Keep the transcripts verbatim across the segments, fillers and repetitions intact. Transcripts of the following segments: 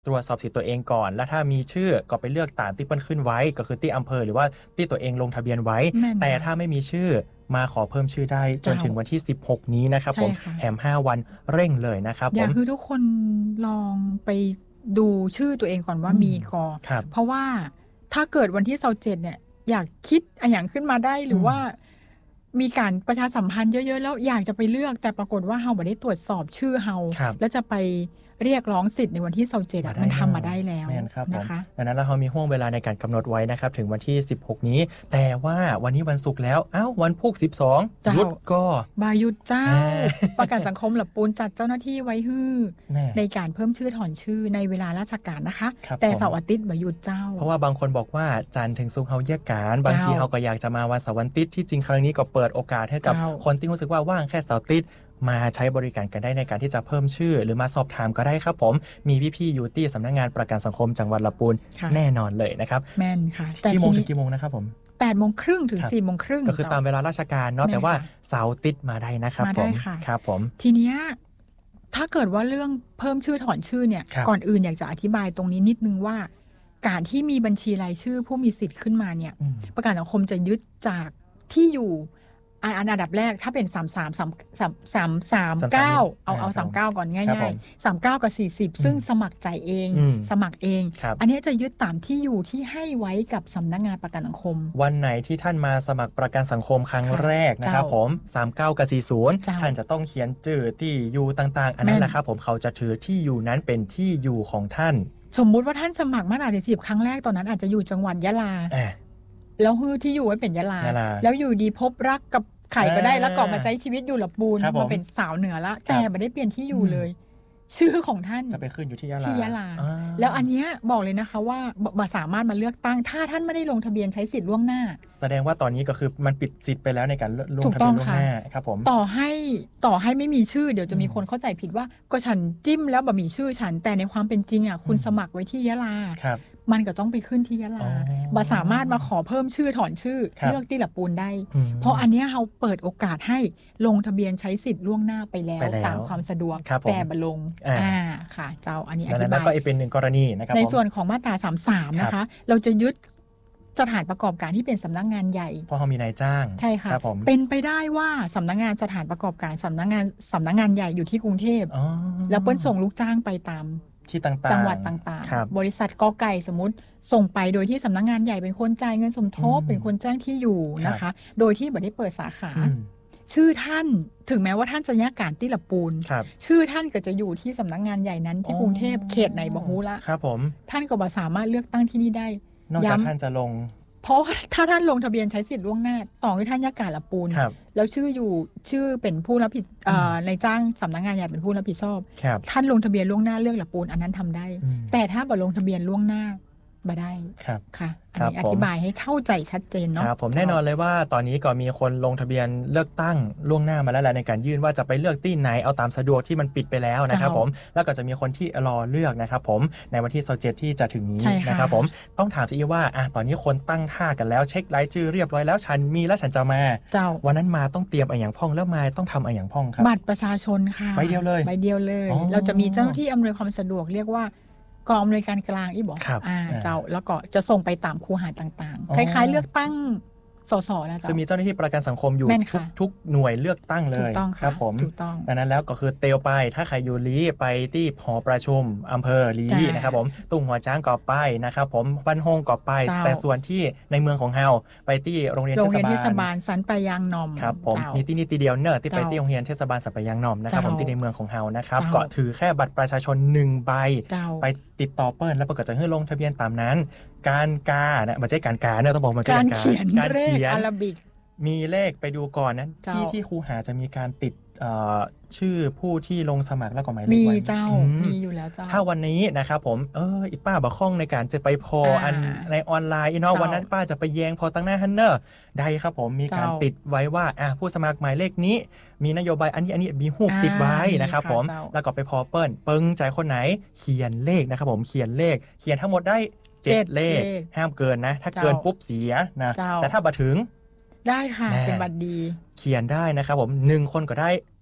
ตรวจสอบสิทธิ์ตัวเองก่อนแล้วถ้ามีชื่อก็ไปเลือกตามที่เปิ้ลขึ้นไว้ก็คือที่อำเภอหรือว่าที่ตัวเองลงทะเบียนไว้แต่ถ้าไม่มีชื่อมาขอเพิ่มชื่อได้จนถึงวันที่สิบหกนี้นะครับผมแถมห้าวันเร่งเลยนะครับผมอยากคือทุกคนลองไปดูชื่อตัวเองก่อนว่ามีก่อนเพราะว่าถ้าเกิดวันที่ยี่สิบเจ็ดเนี่ยอยากคิดอะไรอย่างขึ้นมาได้หรือว่ามีการประชาสัมพันธ์เยอะๆแล้วอยากจะไปเลือกแต่ปรากฏว่าเฮาไม่ได้ตรวจสอบชื่อเฮาแล้วจะไปเรียกร้องสิทธิ์ในวันที่ยี่สิบเจ็ดมันทำมาได้แล้วนะคะดังนั้นเรามีห่วงเวลาในการกำหนดไว้นะครับถึงวันที่สิบหกนี้แต่ว่าวันนี้วันศุกร์แล้วอ้าววันพุธสิบสองหยุดก็บายุดเจ้าประกันสังคมหลับปูนจัดเจ้าหน้าที่ไว้ฮื้อในการเพิ่มชื่อถอนชื่อในเวลาราชการนะคะแต่เสาร์อาทิตย์บายุดเจ้าเพราะว่าบางคนบอกว่าจันทร์ถึงศุกร์เฮาแยกการบางทีเฮาก็อยากจะมาวันเสาร์วันอาทิตย์ที่จริงครั้งนี้ก็เปิดโอกาสให้กับคนที่รู้สึกว่าว่างแค่เสาร์อาทิตย์มาใช้บริการกันได้ในการที่จะเพิ่มชื่อหรือมาสอบถามก็ได้ครับผมมีพี่ๆอยู่ที่สำนักงานประกันสังคมจังหวัดลำพูนแน่นอนเลยนะครับแม่นค่ะกี่โมงถึงกี่โมงนะครับผมแปดโมงครึ่งถึงสี่โมงครึ่งก็คือตามเวลาราชการเนาะแต่ว่าเสาร์อาทิตย์มาได้นะครับผมครับผมทีเนี้ยถ้าเกิดว่าเรื่องเพิ่มชื่อถอนชื่อเนี่ยก่อนอื่นอยากจะอธิบายตรงนี้นิดนึงว่าการที่มีบัญชีรายชื่อผู้มีสิทธิ์ขึ้นมาเนี่ยประกันสังคมจะยึดจากที่อยู่อันดับแรกถ้าเป็นสาม สาม สาม สาม สาม สาม เก้าเอาเอาสามสิบเก้าก่อนง่ายๆสามสิบเก้ากับสี่สิบซึ่งสมัครใจเองสมัครเองอันนี้จะยึดตามที่อยู่ที่ให้ไว้กับสำนักงานประกันสังคมวันไหนที่ท่านมาสมัครประกันสังคมครั้งแรกนะครับผมสามสิบเก้ากับสี่สิบท่านจะต้องเขียนชื่อที่อยู่ต่างๆอันนั้นแหละครับผมเขาจะถือที่อยู่นั้นเป็นที่อยู่ของท่านสมมุติว่าท่านสมัครมาตั้งแต่สิบครั้งแรกตอนนั้นอาจจะอยู่จังหวัดยะลาแล้วฮือที่อยู่ไว้เป็นยะลาแล้วอยู่ดีพบรักกับไข่ก็ได้แล้วก่อมาใช้ชีวิตอยู่ลำพูนมาเป็นสาวเหนือละแต่ไม่ได้เปลี่ยนที่อยู่เลยชื่อของท่านจะไปขึ้นอยู่ที่ยะลาที่ยะลาแล้วอันเนี้ยบอกเลยนะคะว่าบ่สามารถมาเลือกตั้งถ้าท่านไม่ได้ลงทะเบียนใช้สิทธิ์ล่วงหน้าแสดงว่าตอนนี้ก็คือมันปิดสิทธิ์ไปแล้วในการลงทะเบียนล่วงหน้าครับผมต่อให้ต่อให้ไม่มีชื่อเดี๋ยวจะมีคนเข้าใจผิดว่าก็ฉันจิ้มแล้วบ่มีชื่อฉันแต่ในความเป็นจริงอ่ะคุณสมัครไว้ที่ยะลามันก็ต้องไปขึ้นที่ยะลาบ่สามารถมาขอเพิ่มชื่อถอนชื่อเลือกที่ลำพูนได้เพราะอันนี้เราเปิดโอกาสให้ลงทะเบียนใช้สิทธิ์ล่วงหน้าไปแล้วตามความสะดวกแต่บ่ลงอ่าค่ะเจ้าอันนี้อธิบายแล้วก็เป็นหนึ่งกรณีนะครับในส่วนของมาตราสามสิบสามนะคะเราจะยึดสถานประกอบการที่เป็นสำนักงานใหญ่เพราะเขามีนายจ้างใช่ค่ะเป็นไปได้ว่าสำนักงานสถานประกอบการสำนักงานสำนักงานใหญ่อยู่ที่กรุงเทพแล้วเปิ้ลส่งลูกจ้างไปตามที่ต่างๆจังหวัดต่างๆบริษัทกอไก่สมมุติส่งไปโดยที่สำนักงานใหญ่เป็นคนจ่ายเงินสมทบเป็นคนแจ้งที่อยู่นะคะโดยที่ไม่ได้เปิดสาขาชื่อท่านถึงแม้ว่าท่านจะแยกการที่ลำพูนชื่อท่านก็จะอยู่ที่สำนักงานใหญ่นั้นที่กรุงเทพเขตไหนบ่ฮู้ละครับผมท่านก็บ่สามารถเลือกตั้งที่นี่ได้นอกจากท่านจะลงเพราะถ้าท่านลงทะเบียนใช้สิทธิ์ล่วงหน้าต่อให้ท่านแยกการลำพูนแล้วชื่ออยู่ชื่อเป็นผู้รับผิดในจ้างสำนักงานใหญ่เป็นผู้รับผิดชอบท่านลงทะเบียนล่วงหน้าเลือกลำพูนอันนั้นทำได้แต่ถ้าบ่ลงทะเบียนล่วงหน้าบ่ได้ค่ะอันนี้อธิบายให้เข้าใจชัดเจนเนาะครับผมแน่นอนเลยว่าตอนนี้ก็มีคนลงทะเบียนเลือกตั้งล่วงหน้ามาแล้วแหละในการยื่นว่าจะไปเลือกที่ไหนเอาตามสะดวกที่มันปิดไปแล้วนะครับผมแล้วก็จะมีคนที่รอเลือกนะครับผมในวันที่ยี่สิบเจ็ดที่จะถึงนี้นะครับผมต้องถามจีว่าอ่ะตอนนี้คนตั้งท่ากันแล้วเช็ครายชื่อเรียบร้อยแล้วฉันมีแล้วฉันจะมาวันนั้นมาต้องเตรียมอะไรอย่างพ่องแล้วมาต้องทำอะไรอย่างพ่องครับบัตรประชาชนค่ะใบเดียวเลยใบเดียวเลยเราจะมีเจ้าหน้าที่อำนวยความสะดวกเรียกว่ากองอำนวยการกลางอีบอกอ่าเจ้าแล้วก็จะส่งไปตามคูหาต่างๆคล้ายๆเลือกตั้งสสแล้วจ้ะคือมีเจ้าหน้าที่ประกันสังคมอยู่ทุกทุกหน่วยเลือกตั้งเลยครับผมถูกต้องดังนั้นแล้วก็คือเตลไปถ้าใครอยู่ลีไปที่หอประชุมอำเภอลีนะครับผมตุ้งหัวช้างก็ไปนะครับผมบ้านฮงก็ไปแต่ส่วนที่ในเมืองของเฮาไปที่โรงเรียนเทศบาลสันปะยางนอมครับผมมีที่นี่ทีเดียวเนอะที่ไปที่โรงเรียนเทศบาลสันปะยางนอมนะครับผมที่ในเมืองของเฮานะครับก็ถือแค่บัตรประชาชนหนึ่งใบไปติดต่อเปิ้ลแล้วปรากฏจะให้ลงทะเบียนตามนั้นการกาเนี่ยมันใช่การกาเนี่ยต้องบอกมันการเขียนการเขียนอาราบิกมีเลขไปดูก่อนนะที่ที่ครูหาจะมีการติดชื่อผู้ที่ลงสมัครแล้วก็หมายเลขไว้มีเจ้ามีอยู่แล้วเจ้าถ้าวันนี้นะครับผมเอออีป้าบะข้องในการจะไปพออันในออนไลน์อีเนาะวันนั้นป้าจะไปแยงพอตั้งหน้าฮันเนอร์ได้ครับผมมีการติดไว้ว่าอ่ะผู้สมัครหมายเลขนี้มีนโยบายอันนี้อันนี้มีรูปติดไว้นะครับผมแล้วก็ไปพอเปิ้ลเปิ้งใจคนไหนเขียนเลขนะครับผมเขียนเลขเขียนทั้งหมดได้เจ็ดเลขห้ามเกินนะถ้าเกินปุ๊บเสียนะแต่ถ้าบ่ถึงได้ค่ะเป็นบัตรดีเขียนได้นะครับผมหนึ่งคนก็ได้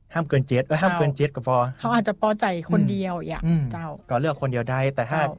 ห้ามเกินเจ็ดเออห้ามเกินเจ็ดก็พอเขาอาจจะพอใจคนเดียวอย่างเจ้าก็เลือกคนเดียวได้แต่ถ้า